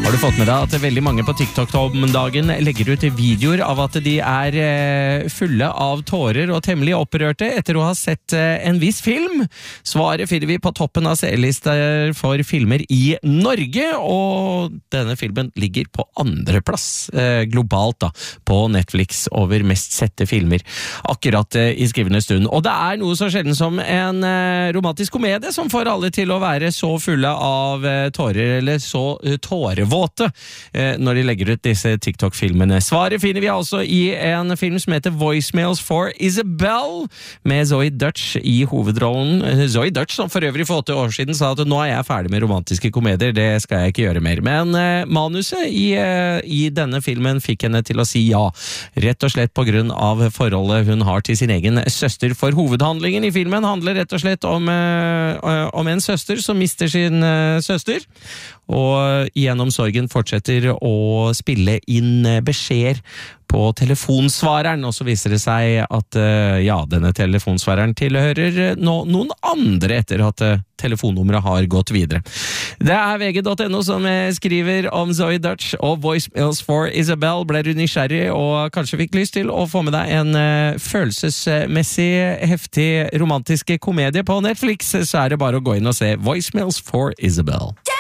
Har du fått med deg at veldig mange på TikTok om dagen legger ut videoer av at de fulle av tårer og temmelig opprørte etter å ha sett en viss film? Svaret finner vi på toppen av C-lister for filmer i Norge, og denne filmen ligger på andreplass globalt da, på Netflix over mest sette filmer akkurat i skrivende stund. Og det noe så sjelden som en romantisk komedie som får alle til å være så fulle av tårer, eller så tårevåte når de legger ut disse TikTok-filmene. Svaret finner vi altså i en film som heter Voicemails for Isabel, med Zoe Dutch i hovedrollen. Zoe Dutch, som for øvrig for 8 år siden sa at nå jeg ferdig med romantiske komedier, det skal jeg ikke gjøre mer. Men manuset i denne filmen fikk henne til å si ja, rett og slett på grunn av forholdet hun har til sin egen søster. For hovedhandlingen i filmen handler rett og slett om en søster som mister sin søster, og gjennom sorgen fortsetter å spille inn beskjeder på telefonsvareren, og så viser det seg at denne telefonsvareren tilhører noen andre etter at telefonnummeret har gått videre. Det VG.no som skriver om Zoe Dutch og Voicemails for Isabel. Ble du nysgjerrig og kanskje fikk lyst til å få med deg en følelsesmessig heftig romantisk komedie på Netflix, så det bare å gå inn og se Voicemails for Isabel.